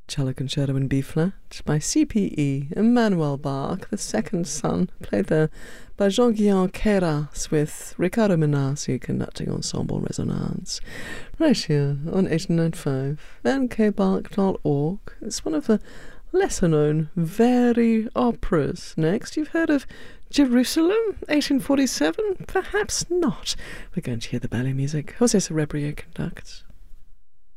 Cello Concerto in B-flat by CPE, Emmanuel Bach, the second son, played there by Jean-Guillain Queyras with Riccardo Minasi conducting Ensemble Resonance. Right here on 1895, nkbach.org. It's one of the lesser-known Verdi operas. Next, you've heard of Jerusalem, 1847? Perhaps not. We're going to hear the ballet music. José Cerebrier conducts.